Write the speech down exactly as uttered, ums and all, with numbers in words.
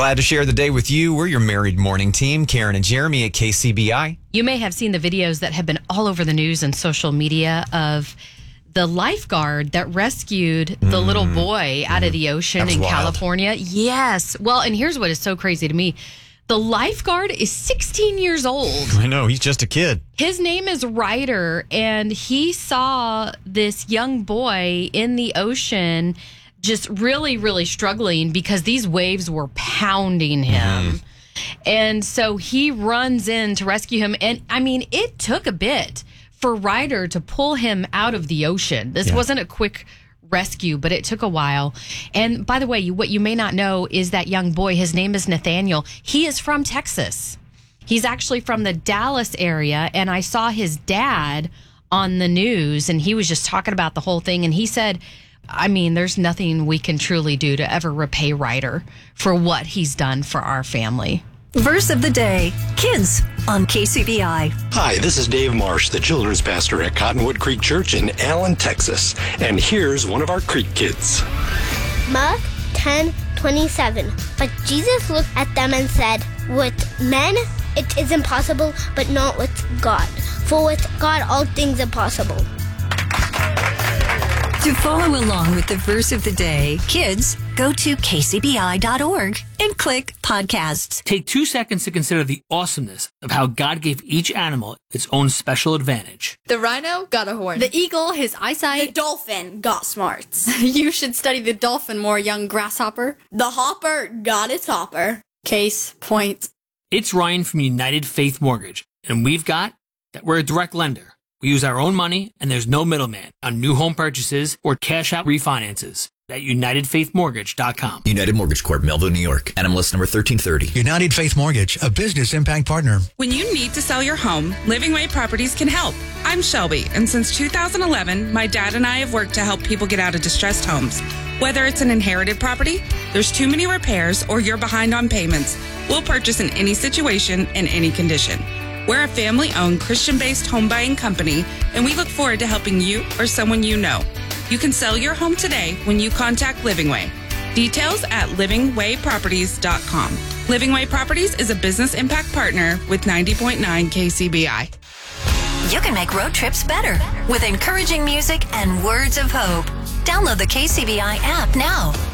Glad to share the day with you. We're your married morning team, Karen and Jeremy at K C B I. You may have seen the videos that have been all over the news and social media of the lifeguard that rescued the mm. little boy out mm. of the ocean in wild. California. Yes. Well, and here's what is so crazy to me. The lifeguard is sixteen years old. I know. He's just a kid. His name is Ryder, and he saw this young boy in the ocean just really, really struggling because these waves were pounding him. Mm. And so he runs in to rescue him. And, I mean, it took a bit for Ryder to pull him out of the ocean. This yeah. wasn't a quick rescue, but it took a while. And by the way, you, what you may not know is that young boy, his name is Nathaniel. He is from Texas. He's actually from the Dallas area. And I saw his dad on the news, and he was just talking about the whole thing. And he said, I mean, there's nothing we can truly do to ever repay Ryder for what he's done for our family. Verse of the day, kids on K C B I. Hi, this is Dave Marsh, the children's pastor at Cottonwood Creek Church in Allen, Texas. And here's one of our Creek kids. Mark ten twenty-seven. But Jesus looked at them and said, with men it is impossible, but not with God. For with God all things are possible. To follow along with the verse of the day, kids, go to k c b i dot org and click podcasts. Take two seconds to consider the awesomeness of how God gave each animal its own special advantage. The rhino got a horn. The eagle, his eyesight. The dolphin got smarts. You should study the dolphin more, young grasshopper. The hopper got its hopper. Case point. It's Ryan from United Faith Mortgage, and we've got that we're a direct lender. We use our own money, and there's no middleman on new home purchases or cash-out refinances at united faith mortgage dot com. United Mortgage Corp, Melville, New York. N M L S number thirteen thirty. United Faith Mortgage, a business impact partner. When you need to sell your home, Living Way Properties can help. I'm Shelby, and since two thousand eleven, my dad and I have worked to help people get out of distressed homes. Whether it's an inherited property, there's too many repairs, or you're behind on payments, we'll purchase in any situation, in any condition. We're a family-owned, Christian-based home buying company, and we look forward to helping you or someone you know. You can sell your home today when you contact Living Way. Details at living way properties dot com. Living Way Properties is a business impact partner with ninety point nine K C B I. You can make road trips better with encouraging music and words of hope. Download the K C B I app now.